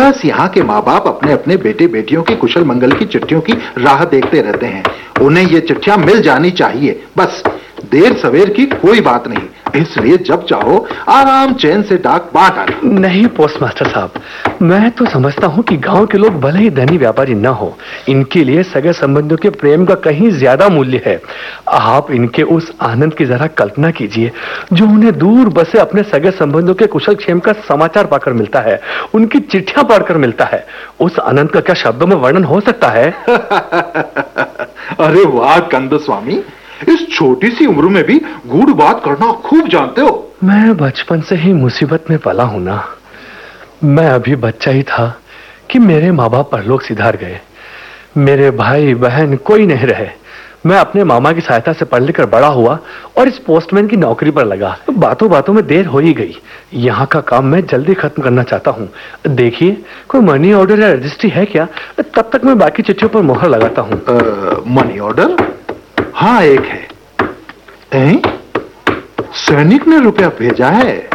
बस यहाँ के माँ बाप अपने अपने बेटे बेटियों की कुशल मंगल की चिट्ठियों की राह देखते रहते हैं। उन्हें ये चिट्ठियां मिल जानी चाहिए, बस देर सवेर की कोई बात नहीं। इसलिए जब चाहो आराम चैन से डाक बांट आना। नहीं पोस्ट मास्टर साहब, मैं तो समझता हूँ कि गांव के लोग भले ही धनी व्यापारी न हो, इनके लिए सगे संबंधियों के प्रेम का कहीं ज्यादा मूल्य है। आप इनके उस आनंद की जरा कल्पना कीजिए जो उन्हें दूर बसे अपने सगे संबंधियों के कुशल क्षेम का समाचार पाकर मिलता है, उनकी चिट्ठियां पढ़कर मिलता है। उस आनंद का क्या शब्दों में वर्णन हो सकता है? अरे वाह कंद स्वामी, इस छोटी सी उम्र में भी गूढ़ बात करना खूब जानते हो। मैं बचपन से ही मुसीबत में पला हूं ना। मैं अभी बच्चा ही था कि मेरे माँ बाप परलोक सिधार गए। मेरे भाई बहन कोई नहीं रहे। मैं अपने मामा की सहायता से पढ़ लिखकर बड़ा हुआ और इस पोस्टमैन की नौकरी पर लगा। बातों बातों में देर हो ही गई। यहाँ का काम मैं जल्दी खत्म करना चाहता हूँ। देखिए कोई मनी ऑर्डर या रजिस्ट्री है क्या? तब तक मैं बाकी चिट्ठियों पर मोहर लगाता हूँ। Money order? हाँ एक है। सैनिक ने रुपया भेजा है।